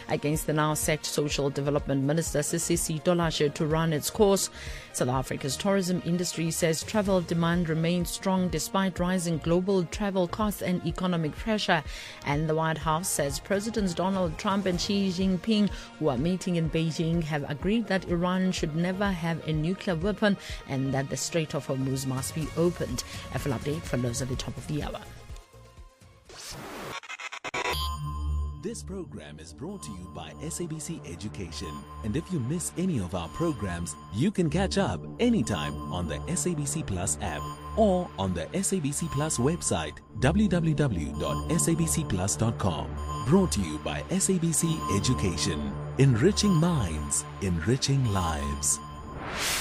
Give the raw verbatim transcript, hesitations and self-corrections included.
against the now sacked Social Development Minister Sisisi Dolashe to run its course. South Africa's tourism industry says travel demand remains strong despite rising global travel costs and economic pressure. And the White House says Presidents Donald Trump and Xi Jinping, who are meeting in Beijing, have agreed that Iran should never have a nuclear weapon and that the Strait of Hormuz must be opened. A full update follows at the top of the hour. This program is brought to you by S A B C Education. And if you miss any of our programs, you can catch up anytime on the S A B C Plus app or on the S A B C Plus website, w w w dot s a b c plus dot com. Brought to you by S A B C Education. Enriching minds, enriching lives.